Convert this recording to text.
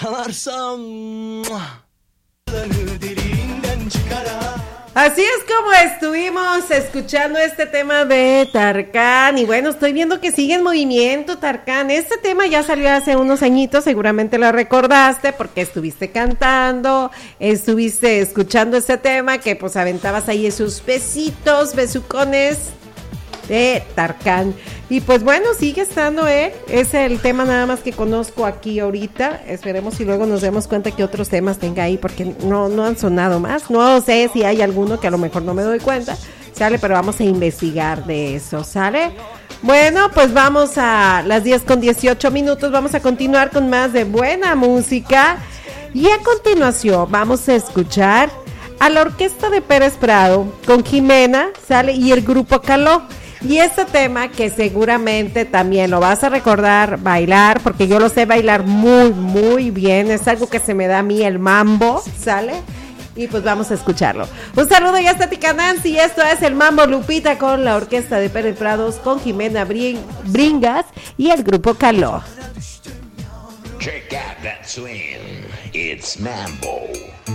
Yalarsam Así es como estuvimos escuchando este tema de Tarkan. Y bueno, estoy viendo que sigue en movimiento Tarkan. Este tema ya salió hace unos añitos, seguramente lo recordaste porque estuviste cantando, estuviste escuchando este tema que pues aventabas ahí esos besitos, besucones de Tarkan. Y pues bueno, sigue estando es el tema nada más que conozco aquí ahorita. Esperemos y luego nos demos cuenta que otros temas tenga ahí, porque no han sonado más. No sé si hay alguno que a lo mejor no me doy cuenta, ¿sale? Pero vamos a investigar de eso, ¿sale? Bueno, pues vamos a las 10:18, vamos a continuar con más de buena música. Y a continuación vamos a escuchar a la orquesta de Pérez Prado con Jimena, ¿sale? Y el grupo Caló. Y este tema que seguramente también lo vas a recordar bailar, porque yo lo sé bailar muy, muy bien. Es algo que se me da a mí el mambo, ¿sale? Y pues vamos a escucharlo. Un saludo ya está Tica Nancy. Esto es el Mambo Lupita con la orquesta de Pérez Prados, con Jimena Bringas y el grupo Caló. Check out that swing. It's Mambo.